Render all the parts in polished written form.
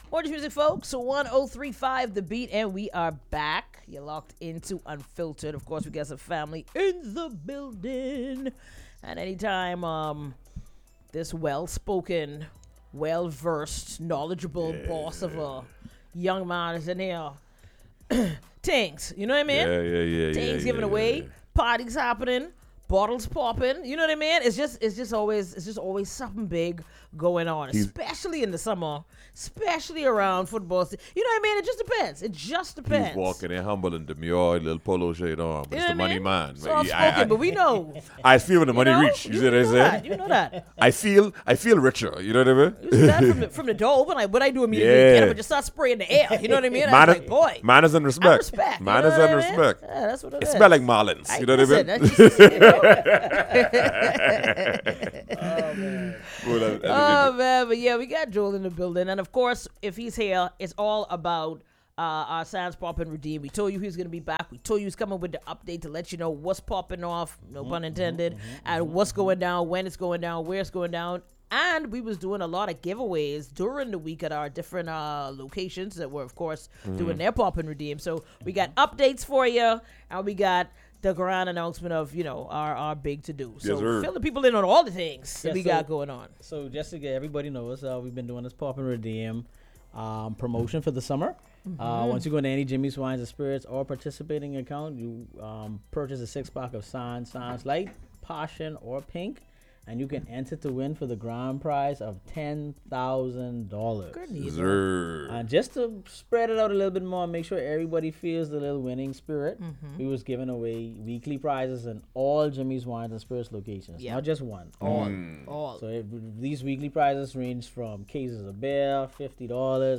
Orange Music, folks. 1035 The Beat, and we are back. You're locked into Unfiltered. Of course, we got some family in the building. And anytime this well-spoken, well-versed, knowledgeable boss of a young man is in here, things, you know what I mean? Yeah. Things giving away, parties happening, bottles popping. You know what I mean? It's just always something big going on, especially in the summer, especially around football. You know what I mean? It just depends. He's walking in humble and demure, little polo shirt on, but You it's know the what I money mean? man. So I'm but we know. I feel when the money know? reach. You see what I say? You know that. I feel richer. You know what I mean? You see that from the door. What I do immediately, get up and just start spraying the air. You know what I mean? I was like, boy. Manners and respect. Respect. Manners and respect. Yeah, that's what it It is. smell like Marlins. You know what I mean? Oh man, but yeah, we got Joel in the building, and of course, if he's here, it's all about our Sans Pop and Redeem. We told you he's gonna be back. We told you he's coming with the update to let you know what's popping off, no pun intended, and what's going down, when it's going down, where it's going down. And we was doing a lot of giveaways during the week at our different locations that were, of course, doing their Pop and Redeem. So we got updates for you, and we got the grand announcement of, our big to-do. So fill the people in on all the things that we got going on. So just to get everybody knows, we've been doing this Pop and Redeem promotion for the summer. Once you go to any Jimmy's Wines and Spirits or participating account, you purchase a 6-pack of Sans Light, Passion, or Pink, and you can enter to win for the grand prize of $10,000. And just to spread it out a little bit more and make sure everybody feels the little winning spirit, we was giving away weekly prizes in all Jimmy's Wines and Spirits locations, not just one. All. So these weekly prizes range from cases of beer, $50,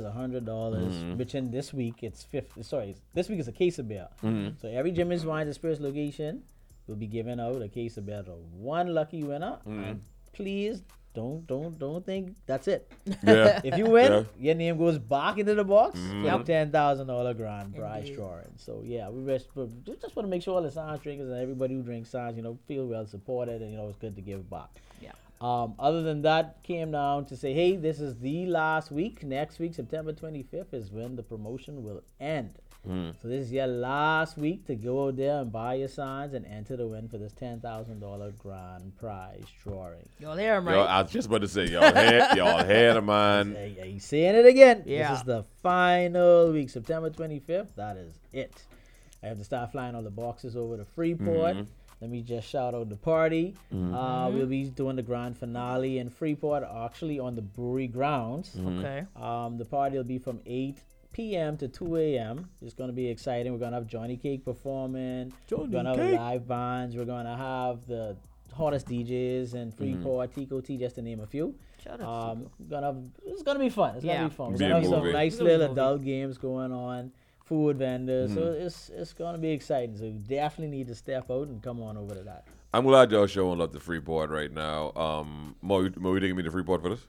$100, which in this week it's this week is a case of beer. So every Jimmy's Wines and Spirits location will be giving out a case of beer to one lucky winner. And please don't think that's it. Yeah. If you win, your name goes back into the box for the $10,000 grand prize drawing. So yeah, we just want to make sure all the Sans drinkers and everybody who drinks Sans, feel well supported, and it's good to give back. Yeah. Other than that, came down to say, hey, this is the last week. Next week, September 25th, is when the promotion will end. So this is your last week to go out there and buy your signs and enter the win for this $10,000 grand prize drawing. Y'all hear him, right? Yo, I was just about to say, y'all hear the man. Hey, saying it again. Yeah. This is the final week, September 25th. That is it. I have to start flying all the boxes over to Freeport. Let me just shout out the party. We'll be doing the grand finale in Freeport, actually on the brewery grounds. Okay. The party will be from 8 p.m. to 2 a.m. It's going to be exciting. We're going to have Johnny Cake performing. We're going to have live bands. We're going to have the hottest DJs in Freeport, Tico T, just to name a few. Shout out to It's going to be fun. It's going to be fun. We're Be going to a have some movie. nice little adult games going on, food vendors. So it's going to be exciting. So you definitely need to step out and come on over to that. I'm glad y'all showing love to Freeport right now. Mo, you taking me to Freeport for this?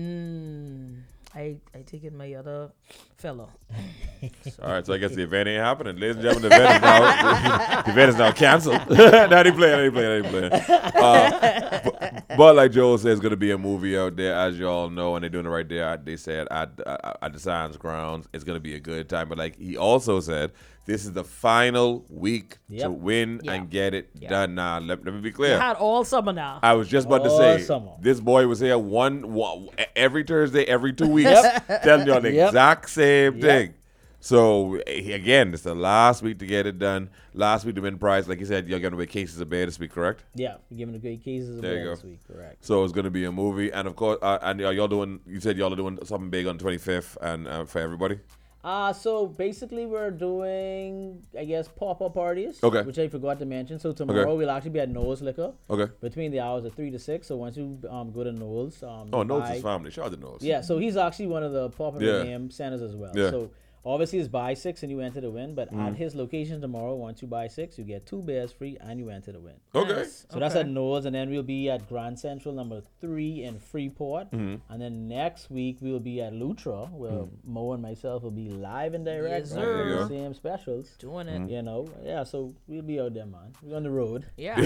I taken my other fellow. All right, so I guess the event ain't happening. Ladies and gentlemen, the event is now canceled. Now they playing. But like Joel says, it's going to be a movie out there, as y'all know, and they're doing it right there. They said at the Science Grounds. It's going to be a good time. But like he also said, this is the final week to win and get it done. Now, let me be clear. You had all summer now. I was just about to say, this boy was here one every Thursday, every 2 weeks, telling y'all the exact same thing. So, again, it's the last week to get it done. Last week to win prize. Like you said, you're going to make cases of beer this week, correct? Yeah, we're giving away cases of beer this week, correct. So, it's going to be a movie. And, of course, you said y'all are doing something big on the 25th and for everybody? So basically we're doing, I guess, pop-up parties, which I forgot to mention. So tomorrow we'll actually be at Noel's Liquor between the hours of 3 to 6. So once you go to Noel's. Noel's is family. Shout out to Noel's. Yeah, so he's actually one of the pop-up name centers as well. Yeah. So Obviously, it's buy 6 and you enter to win. But at his location tomorrow, once you buy 6, you get 2 bears free and you enter to win. Okay. Nice. So that's at Knowles, and then we'll be at Grand Central number 3 in Freeport. And then next week we'll be at Lutra, where Mo and myself will be live and direct. Yes, right, sir. with the same specials. Doing it. You know, yeah. So we'll be out there, man. We're on the road.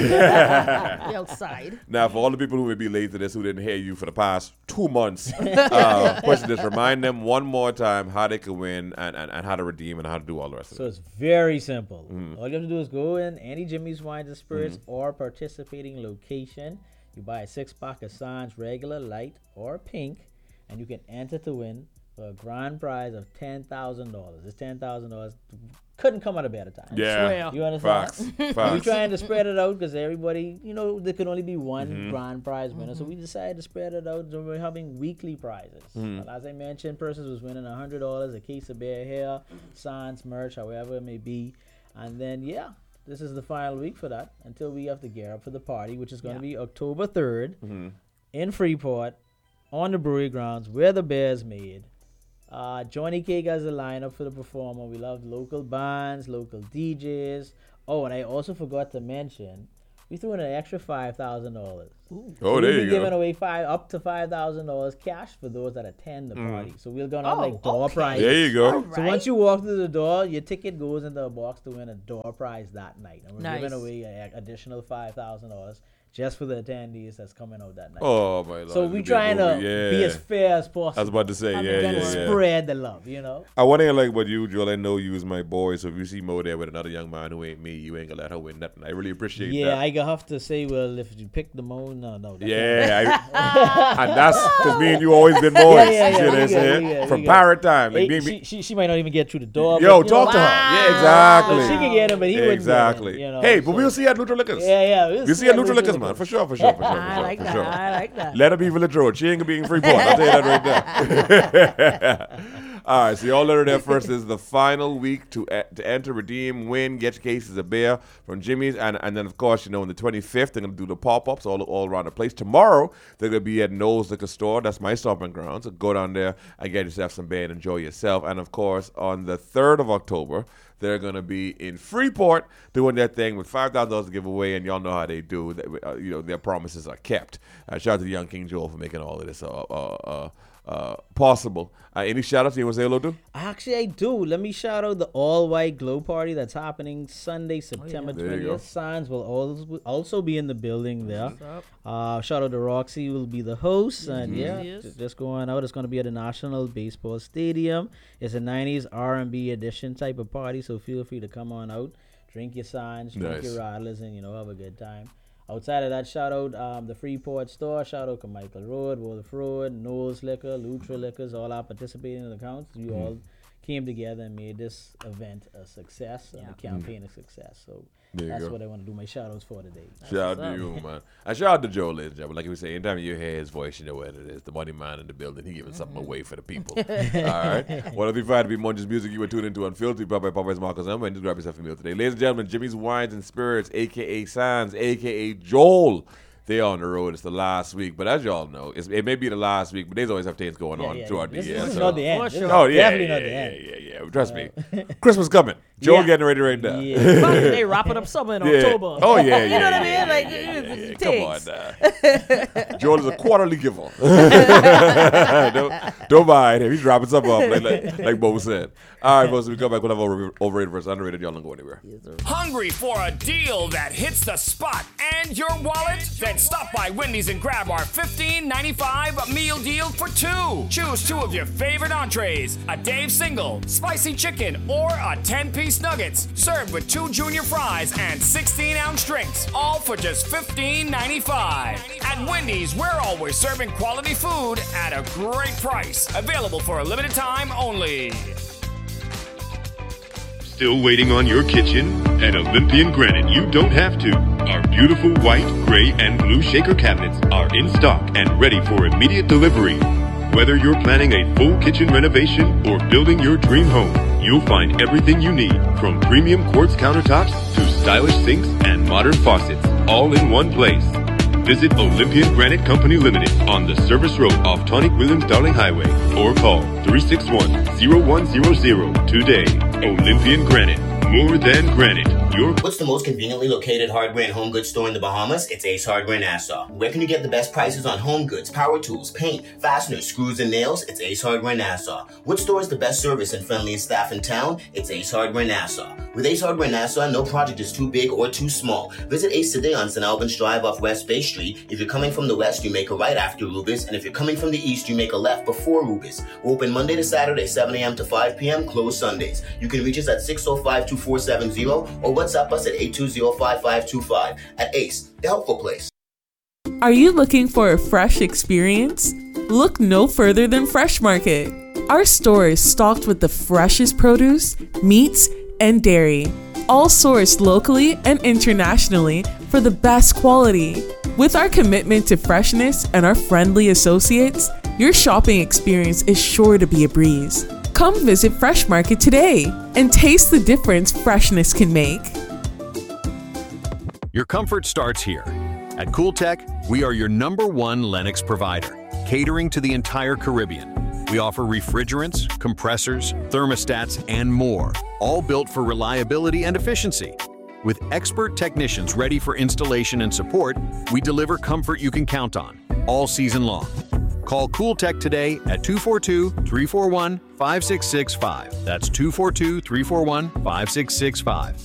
Yeah. Be outside. Now, for all the people who may be late to this who didn't hear you for the past 2 months, question just remind them one more time how they can win and how to redeem and how to do all the rest of So it. it's very simple. All you have to do is go in any Jimmy's Wines and Spirits or participating location. You buy a 6-pack of Sands, regular, light, or pink, and you can enter to win for a grand prize of $10,000. This $10,000 couldn't come at a better time. Yeah. Swear. You understand? Facts. We're Facts. trying to spread it out because everybody, you know, there can only be one grand prize winner. So we decided to spread it out. So we're having weekly prizes. Well, as I mentioned, persons was winning $100, a case of bear hair, Sans merch, however it may be. And then, yeah, this is the final week for that until we have to gear up for the party, which is going to be October 3rd in Freeport on the brewery grounds where the bear's made. Johnny Cake has a lineup for the performer. We love local bands, local DJs. Oh, and I also forgot to mention, we threw in an extra $5,000. Oh, there you giving go. away up to $5,000 cash for those that attend the party. So we're gonna have like Oh, door okay. prizes. There you go. So once you walk through the door, your ticket goes into a box to win a door prize that night, and we're Nice. giving away an additional $5,000 just for the attendees that's coming out that night. Oh, my Lord. So we trying to be as fair as possible. I was about to say, I'm yeah, again yeah, yeah. Spread the love, you know. I want to like what you, Joel. I know you was my boy, so if you see Mo there with another young man who ain't me, you ain't gonna let her win nothing. I really appreciate Yeah, that. I gonna have to say, well, if you pick the Mo, no. That's Yeah, and that's because me and you always been boys. Yeah, You see what I'm saying? yeah, From yeah. pirate time. Like, Hey, me, she might not even get through the door. yo, but, you talk know, to her. Yeah, exactly. She can get him, but he wouldn't get Exactly. in, you know, Hey, but so- we'll see you at Lutra Liquors. Yeah. We'll see you at Lutra Liquors, man. For sure. I like for that. sure. I like that. Let her be Village Road. She ain't gonna be in Freeport. I'll tell you that right there. All right, so y'all learned that first. This is the final week to enter, redeem, win, get your cases of beer from Jimmy's, and then of course, you know, on the 25th they're gonna do the pop-ups all around the place. Tomorrow they're gonna be at Knowles Liquor Store. That's my stomping ground. So go down there and get yourself some beer and enjoy yourself. And of course, on the 3rd of October, they're going to be in Freeport doing their thing with $5,000 to give away, and y'all know how they do. You know, their promises are kept. Shout out to Young King Joel for making all of this possible. Any shout-outs you want to say hello to? Actually, I do. Let me shout out the all-white glow party that's happening Sunday, September There you go. 20th. Signs will also be in the building there. Shout out to Roxy, will be the host. And just going out. It's going to be at the National Baseball Stadium. It's a 90s R&B edition type of party, so feel free to come on out. Drink your signs, drink Nice. your rattlers, and, have a good time. Outside of that, shout out the Freeport store, shout out Carmichael Road, Wolf Road, Knowles Liquor, Lutra Liquors, all our participating accounts. You all came together and made this event a success and the campaign a success. So There you that's go. what I want to do my shout outs for today. Shout out to you, man. And shout out to Joe, ladies and gentlemen. Like we say, anytime you hear his voice, you know what it is. The money man in the building. He giving something away for the people. All right. Well, if you find to be Munch's music, you were tuned into Unfiltered, brought by Popeye's Marcus Emma, and just grab yourself a meal today. Ladies and gentlemen, Jimmy's Wines and Spirits, a.k.a. Sands, a.k.a. Joel. They're on the road. It's the last week. But as y'all know, it may be the last week, but they always have things going on throughout the This year. is so- not the end. For This sure. is Oh, yeah. definitely not the end. Yeah. Trust me. Christmas coming. Joel Yeah. getting ready right now. Yeah. Fuck, they wrapping up summer in Yeah. October. Oh, yeah. You know what I mean? yeah, Like, yeah, it yeah. takes. Come on. Joel is a quarterly giver. don't mind him. He's dropping something off, like Bo said. All right, folks, we come back. We'll have overrated versus underrated. Y'all don't go anywhere. Hungry for a deal that hits the spot and your wallet? Then stop by Wendy's and grab our $15.95 meal deal for two. Choose two of your favorite entrees, a Dave Single, spicy chicken, or a 10-piece nuggets, served with 2 junior fries and 16-ounce drinks, all for just $15.95. At Wendy's, we're always serving quality food at a great price. Available for a limited time only. Still waiting on your kitchen? At Olympian Granite, you don't have to. Our beautiful white, gray, and blue shaker cabinets are in stock and ready for immediate delivery. Whether you're planning a full kitchen renovation or building your dream home, you'll find everything you need, from premium quartz countertops to stylish sinks and modern faucets, all in one place. Visit Olympian Granite Company Limited on the Service Road off Tonic-Williams-Darling Highway or call 361-0100 today. Olympian Granite, more than granite. What's the most conveniently located hardware and home goods store in the Bahamas? It's Ace Hardware Nassau. Where can you get the best prices on home goods, power tools, paint, fasteners, screws, and nails? It's Ace Hardware Nassau. Which store is the best service and friendliest staff in town? It's Ace Hardware Nassau. With Ace Hardware Nassau, no project is too big or too small. Visit Ace today on St. Albans Drive off West Bay Street. If you're coming from the west, you make a right after Rubis, and if you're coming from the east, you make a left before Rubis. We're open Monday to Saturday, 7 a.m. to 5 p.m., closed Sundays. You can reach us at 605-2470 or WhatsApp us at 820-5525. At Ace, the helpful place. Are you looking for a fresh experience? Look no further than Fresh Market. Our store is stocked with the freshest produce, meats, and dairy, all sourced locally and internationally for the best quality. With our commitment to freshness and our friendly associates, your shopping experience is sure to be a breeze. Come visit Fresh Market today and taste the difference freshness can make. Your comfort starts here. At Cooltech, we are your #1 Lennox provider, catering to the entire Caribbean. We offer refrigerants, compressors, thermostats, and more, all built for reliability and efficiency. With expert technicians ready for installation and support, we deliver comfort you can count on, all season long. Call Cooltech today at 242-341-5665. That's 242-341-5665.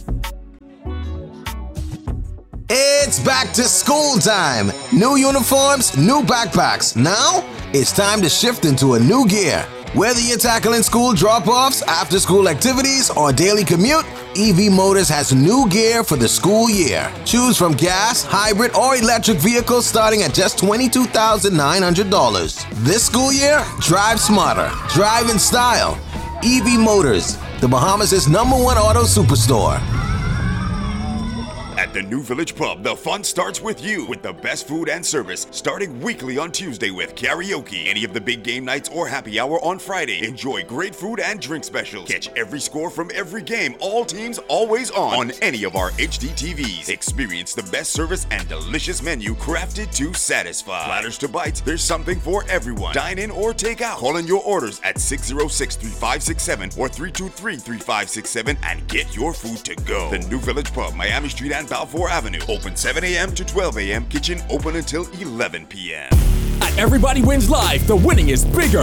It's back to school time. New uniforms, new backpacks. Now, it's time to shift into a new gear. Whether you're tackling school drop-offs, after-school activities, or daily commute, EV Motors has new gear for the school year. Choose from gas, hybrid, or electric vehicles starting at just $22,900. This school year, drive smarter, drive in style. EV Motors, the Bahamas' #1 auto superstore. At the New Village Pub, the fun starts with you, with the best food and service starting weekly on Tuesday with karaoke. Any of the big game nights or happy hour on Friday. Enjoy great food and drink specials. Catch every score from every game, all teams always on any of our HD TVs. Experience the best service and delicious menu crafted to satisfy. Platters to bites, there's something for everyone. Dine in or take out. Call in your orders at 606-3567 or 323-3567 and get your food to go. The New Village Pub, Miami Street and Balfour Avenue. Open 7 a.m. to 12 a.m. Kitchen open until 11 p.m. At Everybody Wins Live, the winning is bigger.